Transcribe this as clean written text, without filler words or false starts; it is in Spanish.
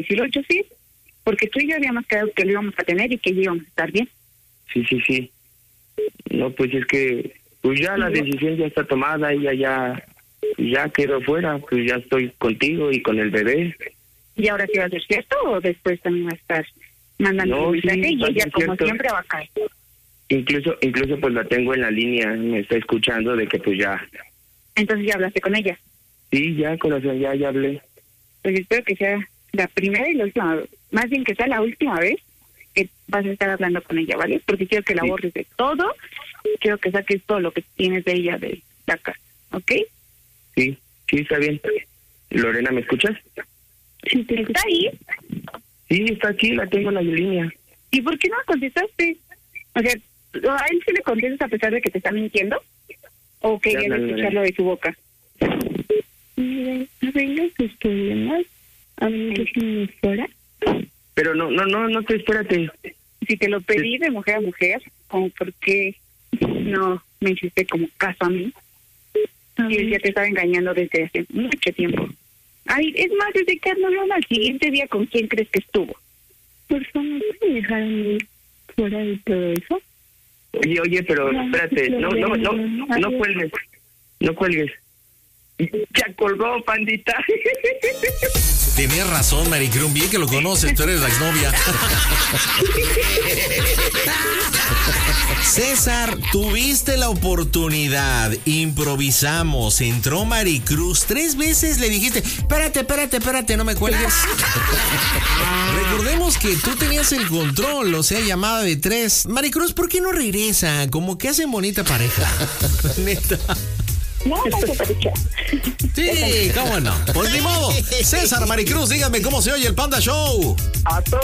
Sí lo he hecho, sí, porque tú y yo habíamos quedado que lo íbamos a tener y que íbamos a estar bien. Sí. No, pues es que, pues ya la decisión ya está tomada, ella ya quedó fuera, pues ya estoy contigo y con el bebé. ¿Y ahora sí va a ser cierto o después también va a estar mandando un mensaje y ella como cierto. siempre va a caer? Incluso pues la tengo en la línea, me está escuchando de que pues ya. Entonces ya hablaste con ella. Sí, ya, corazón, ya hablé. Pues espero que sea la primera y la última vez, más bien que sea la última vez que vas a estar hablando con ella, ¿vale? Porque quiero que la borres de todo, quiero que saques todo lo que tienes de ella de la casa, ¿ok? Sí, está bien. Lorena, ¿me escuchas? Sí, ¿está ahí? Sí, está aquí, la tengo en la línea. ¿Y por qué no contestaste? O sea, ¿a él sí le contestas a pesar de que te está mintiendo? ¿O querías escucharlo de su boca? Mira, no vengas tus problemas, a mí que si fuera. Pero no, espérate. Si te lo pedí de mujer a mujer, como por qué no me hiciste como caso a mí. Y él ya te estaba engañando desde hace mucho tiempo. Ay, es más, desde que no al siguiente día, ¿con quién crees que estuvo? Por favor, ¿me dejaron ir fuera de todo eso? Oye, pero espérate, no cuelgues. No cuelgues. Ya colgó, pandita. Tenías razón, Maricruz, bien que lo conoces, tú eres la exnovia. César, tuviste la oportunidad, improvisamos, entró Maricruz, 3 veces le dijiste, espérate, no me cuelgues. Recordemos que tú tenías el control, o sea, llamada de 3. Maricruz, ¿por qué no regresa? Como que hacen bonita pareja. Neta. No se pareció. Sí, cómo no. Pues ni modo. César, Maricruz, díganme cómo se oye el Panda Show. A